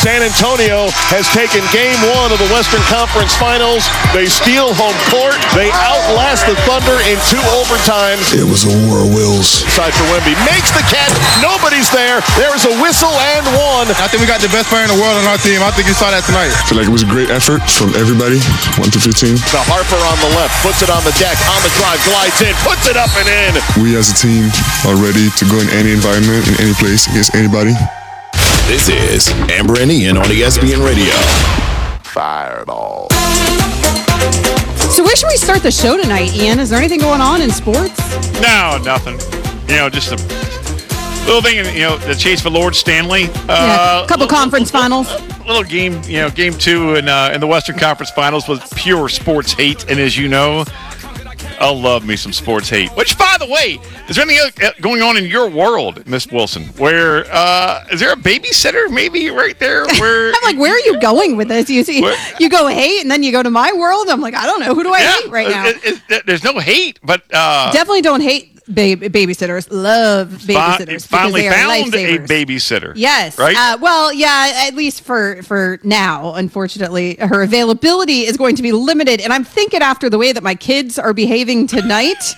San Antonio has taken game one of the Western Conference Finals. They steal home court. They outlast the Thunder in 2 overtimes. It was a war of wills. Side for Wemby. Makes the catch. Nobody's there. There's a whistle and one. I think we got the best player in the world on our team. I think you saw that tonight. I feel like it was a great effort from everybody, 1 to 15. The Harper on the left. Puts it on the deck. On the drive. Glides in. Puts it up and in. We as a team are ready to go in any environment, in any place, against anybody. This is Amber and Ian on ESPN Radio. Fireball. So where should we start the show tonight, Ian? Is there anything going on in sports? No, nothing. Just a little thing, the chase for Lord Stanley. A couple conference finals. Little game, game 2 in the Western Conference Finals was pure sports hate. And as you know, I love me some sports hate. Which, by the way, is there anything going on in your world, Miss Wilson? Where is there a babysitter maybe right there? Where I'm like, where are you going with this? You go hate, and then you go to my world. I'm like, I don't know. Who do I hate right now? There's no hate, but definitely don't hate babysitters. Love babysitters. Finally found a lifesavers. babysitter. Yes. Right? At least for now. Unfortunately, her availability is going to be limited. And I'm thinking after the way that my kids are behaving tonight,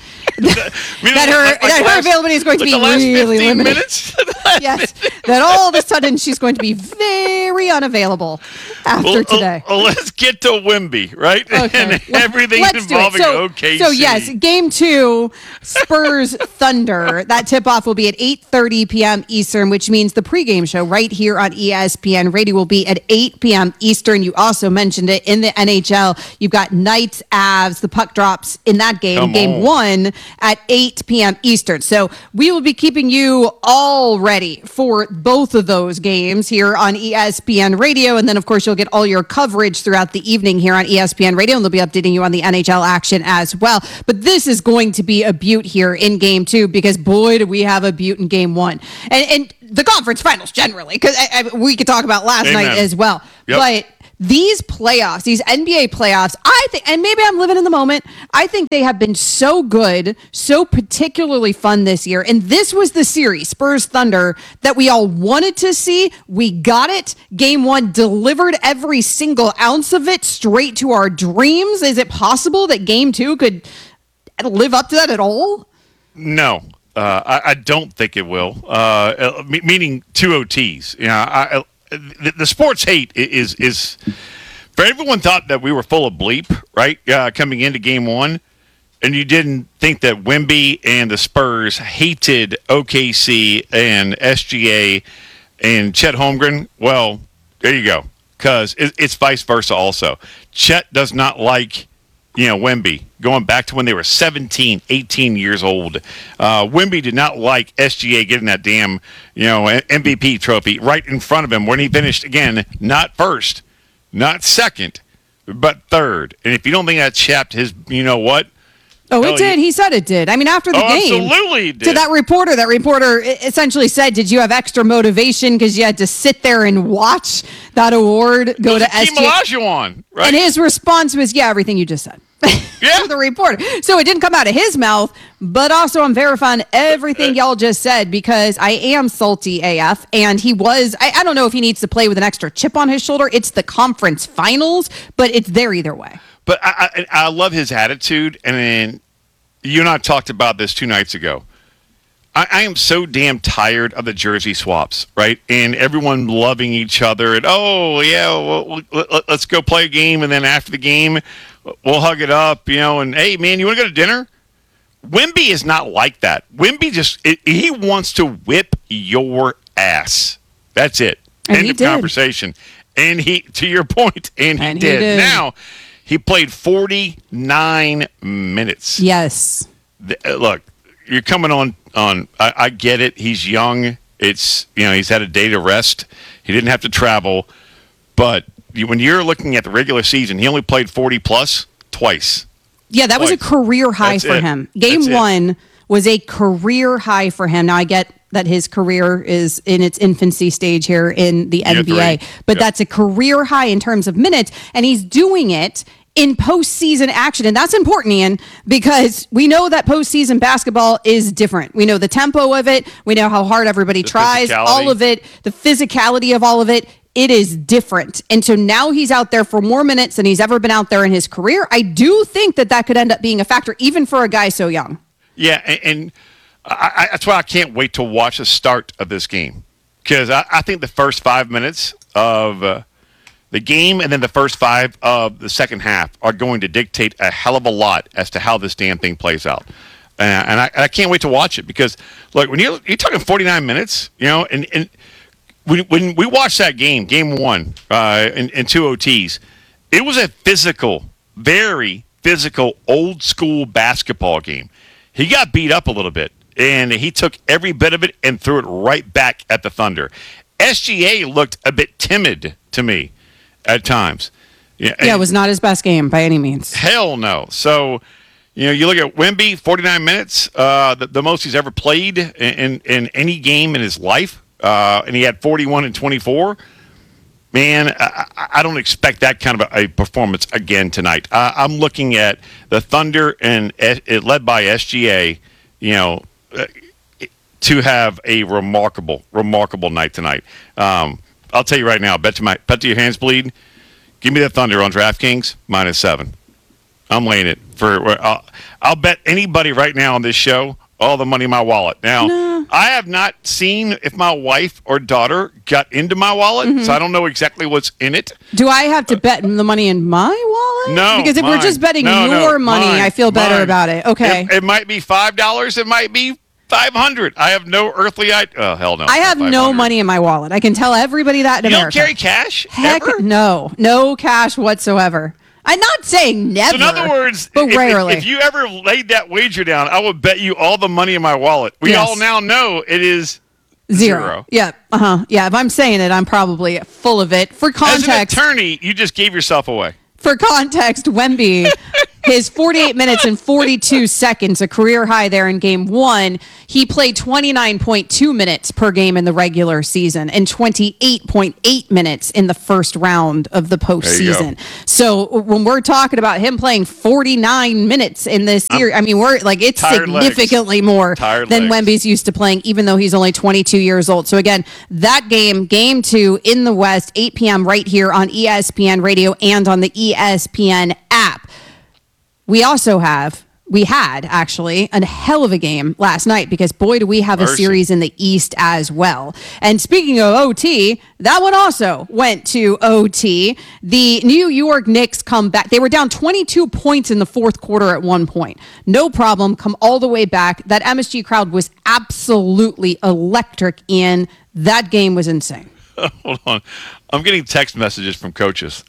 that her availability is going to be really limited. Minutes? Yes. That all of a sudden she's going to be very unavaiable after today. Let's get to Wemby, right? Okay. And everything involving OKC. So yes, game 2, Spurs Thunder. That tip-off will be at 8:30 p.m. Eastern, which means the pregame show right here on ESPN Radio will be at 8 p.m. Eastern. You also mentioned it in the NHL. You've got Knights, Avs. The puck drops in that game, game 1, at 8 p.m. Eastern. So we will be keeping you all ready for both of those games here on ESPN Radio. And then, of course, you'll get all your coverage throughout the evening here on ESPN Radio, and they'll be updating you on the NHL action as well. But this is going to be a beaut here in game 2, because boy, do we have a beaut in game 1 and the conference finals generally, because we could talk about last night as well. Yep. But these playoffs, these NBA playoffs, I think, and maybe I'm living in the moment, I think they have been so good, so particularly fun this year. And this was the series, Spurs Thunder, that we all wanted to see. We got it. Game 1 delivered every single ounce of it straight to our dreams. Is it possible that game 2 could live up to that at all? No. I don't think it will. Meaning 2 OTs. The sports hate is for everyone thought that we were full of bleep, right? Coming into game 1, and you didn't think that Wemby and the Spurs hated OKC and SGA and Chet Holmgren. Well, there you go, because it's vice versa also. Chet does not like Wemby, going back to when they were 17, 18 years old. Wemby did not like SGA getting that damn, MVP trophy right in front of him when he finished, again, not first, not second, but third. And if you don't think that chapped his, Oh, it did. He said it did. I mean, after the game. Absolutely did. To that reporter essentially said, did you have extra motivation because you had to sit there and watch that award go to SGA? Right? And his response was, yeah, everything you just said. Yeah. To the reporter. So it didn't come out of his mouth, but also I'm verifying everything y'all just said, because I am salty AF, and he was, I don't know if he needs to play with an extra chip on his shoulder. It's the conference finals, but it's there either way. But I love his attitude, and then you and I talked about this 2 nights ago. I am so damn tired of the jersey swaps, right? And everyone loving each other, and let's go play a game, and then after the game, we'll hug it up, and hey, man, you want to go to dinner? Wemby is not like that. Wemby he wants to whip your ass. That's it. And end of conversation. And he, to your point, and he did. Now, he played 49 minutes. Yes. Look, you're coming on. I get it. He's young. It's he's had a day to rest. He didn't have to travel. But when you're looking at the regular season, he only played 40 plus twice. Yeah, that was a career high for him. Game 1 was a career high for him. Now I get that his career is in its infancy stage here in the NBA, but that's a career high in terms of minutes, and he's doing it in postseason action. And that's important, Ian, because we know that postseason basketball is different. We know the tempo of it. We know how hard everybody tries. All of it, the physicality of all of it. it is different. And so now he's out there for more minutes than he's ever been out there in his career. I do think that could end up being a factor, even for a guy so young. Yeah, and that's why I can't wait to watch the start of this game. Because I think the first 5 minutes of the game and then the first 5 of the second half are going to dictate a hell of a lot as to how this damn thing plays out. And I can't wait to watch it because, look, when you're talking 49 minutes, and when we watched that game 1, in 2 OTs, it was a physical, very physical, old-school basketball game. He got beat up a little bit, and he took every bit of it and threw it right back at the Thunder. SGA looked a bit timid to me at times. Yeah, it was not his best game by any means. Hell no. So, you look at Wemby, 49 minutes, the most he's ever played in any game in his life, and he had 41 and 24. Man, I don't expect that kind of a performance again tonight. I'm looking at the Thunder and led by SGA, to have a remarkable night tonight. I'll tell you right now, bet to your hands bleed. Give me the Thunder on DraftKings -7. I'm laying it for. I'll bet anybody right now on this show all the money in my wallet. Now, I have not seen if my wife or daughter got into my wallet, so I don't know exactly what's in it. Do I have to bet the money in my wallet? No, because if we're just betting your money, I feel better about it. Okay, it might be $5. It might be $500. I have no earthly idea. Oh, hell no. I have no money in my wallet. I can tell everybody that in America. You don't carry cash? Heck, ever? No cash whatsoever. I'm not saying never. So in other words, but rarely. If you ever laid that wager down, I would bet you all the money in my wallet. We all now know it is zero. Yeah. Yeah. If I'm saying it, I'm probably full of it. For context, as an attorney, you just gave yourself away. For context, Wemby, his 48 minutes and 42 seconds, a career high there in game 1. He played 29.2 minutes per game in the regular season and 28.8 minutes in the first round of the postseason. So when we're talking about him playing 49 minutes in this series, I mean, it's significantly more than Wemby's used to playing, even though he's only 22 years old. So again, that game 2 in the West, 8 p.m. right here on ESPN Radio and on the ESPN app. We had actually a hell of a game last night because boy, do we have a series in the East as well. And speaking of OT, that one also went to OT. The New York Knicks come back. They were down 22 points in the fourth quarter at one point. No problem. Come all the way back. That MSG crowd was absolutely electric, and that game was insane. Hold on. I'm getting text messages from coaches.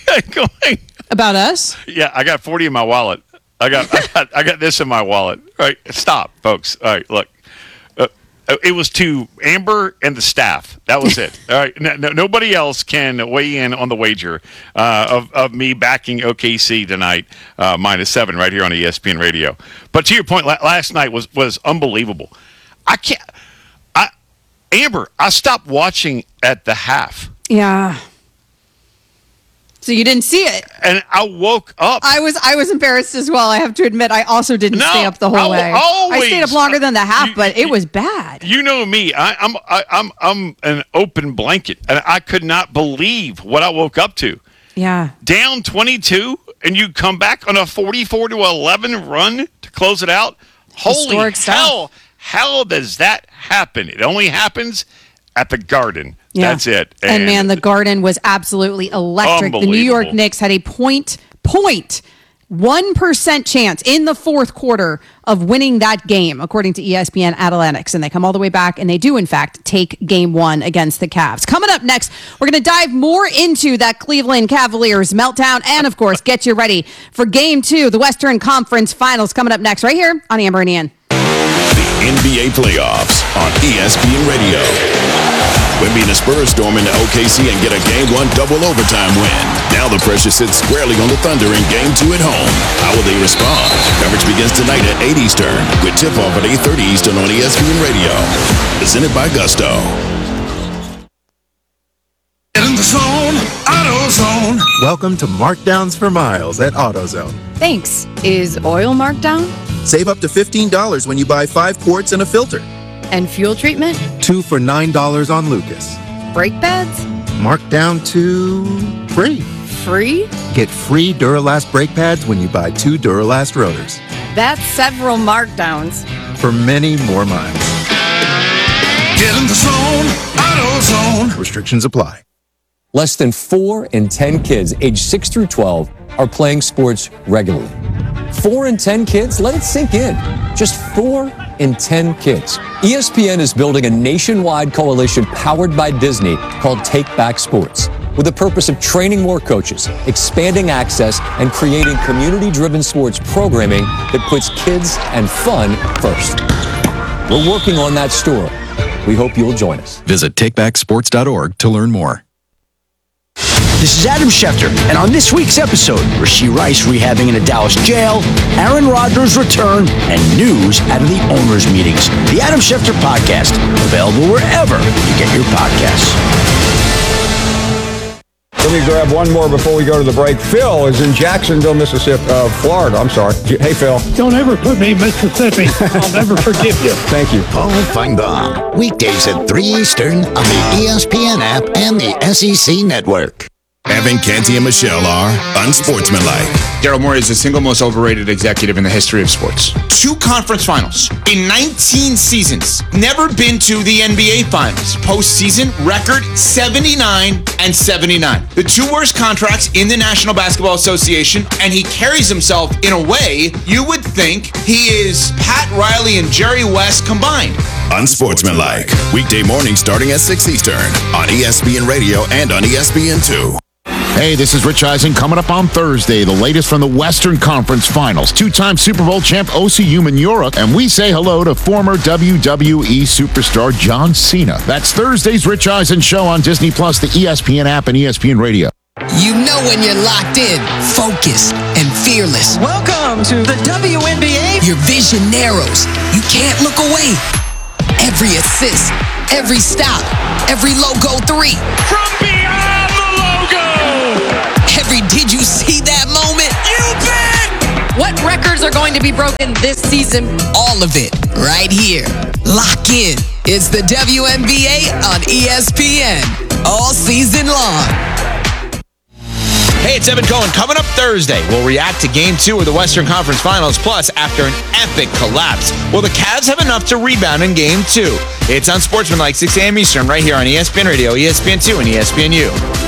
About us? Yeah, I got 40 in my wallet. I got this in my wallet. All right, stop, folks. All right, look. It was to Amber and the staff. That was it. All right, nobody else can weigh in on the wager of me backing OKC tonight -7 right here on ESPN Radio. But to your point, last night was unbelievable. Amber, I stopped watching at the half. Yeah. So you didn't see it, and I woke up. I was embarrassed as well. I have to admit, I also didn't stay up the whole way. I stayed up longer than the half, but it was bad. You know me. I'm an open blanket, and I could not believe what I woke up to. Yeah, down 22, and you come back on a 44-11 run to close it out. Holy hell! How does that happen? It only happens at the Garden. Yeah. That's it. And man, the Garden was absolutely electric. The New York Knicks had a 0.1% chance in the fourth quarter of winning that game, according to ESPN Athletics. And they come all the way back, and they do, in fact, take game 1 against the Cavs. Coming up next, we're going to dive more into that Cleveland Cavaliers meltdown and, of course, get you ready for game 2, the Western Conference Finals, coming up next right here on Amber and Ian. The NBA playoffs on ESPN Radio. Wemby and the Spurs storm into OKC and get a Game 1 double overtime win. Now the pressure sits squarely on the Thunder in Game 2 at home. How will they respond? Coverage begins tonight at 8 Eastern with tip-off at 8:30 Eastern on ESPN Radio. Presented by Gusto. Get in the zone, AutoZone. Welcome to Markdowns for Miles at AutoZone. Thanks. Is oil marked down? Save up to $15 when you buy 5 quarts and a filter. And fuel treatment? 2 for $9 on Lucas. Brake pads? marked down to free. Free? Get free Duralast brake pads when you buy 2 Duralast rotors. That's several markdowns. For many more miles. Get in the zone, AutoZone. Restrictions apply. Less than 4 in 10 kids aged 6 through 12 are playing sports regularly. 4 in 10 kids? Let it sink in. Just 4 in 10 kids. ESPN is building a nationwide coalition powered by Disney called Take Back Sports, with the purpose of training more coaches, expanding access, and creating community-driven sports programming that puts kids and fun first. We're working on that story. We hope you'll join us. Visit takebacksports.org to learn more. This is Adam Schefter, and on this week's episode, Rashee Rice rehabbing in a Dallas jail, Aaron Rodgers' return, and news out of the owners' meetings. The Adam Schefter Podcast, available wherever you get your podcasts. Let me grab one more before we go to the break. Phil is in Jacksonville, Mississippi, Florida. I'm sorry. Hey, Phil. Don't ever put me in Mississippi. I'll never forgive you. Thank you. Paul Feinbaum, weekdays at 3 Eastern on the ESPN app and the SEC Network. Evan Canty and Michelle are unsportsmanlike. Daryl Morey is the single most overrated executive in the history of sports. 2 conference finals in 19 seasons. Never been to the NBA finals. Postseason record 79 and 79. The 2 worst contracts in the National Basketball Association, and he carries himself in a way you would think he is Pat Riley and Jerry West combined. Unsportsmanlike. Weekday morning starting at 6 Eastern on ESPN Radio and on ESPN2. Hey, this is Rich Eisen. Coming up on Thursday, the latest from the Western Conference Finals. 2-time Super Bowl champ Osi Umenyiora, and we say hello to former WWE superstar John Cena. That's Thursday's Rich Eisen Show on Disney+, the ESPN app, and ESPN Radio. You know when you're locked in, focused, and fearless. Welcome to the WNBA. Your vision narrows. You can't look away. Every assist, every stop, every logo 3. From beyond the logo. Every did you see that moment? You bet. What records are going to be broken this season? All of it, right here. Lock in. It's the WNBA on ESPN. All season long. Hey, it's Evan Cohen. Coming up Thursday, we'll react to Game 2 of the Western Conference Finals. Plus, after an epic collapse, will the Cavs have enough to rebound in Game 2? It's Unsportsmanlike, 6 a.m. Eastern, right here on ESPN Radio, ESPN2, and ESPNU.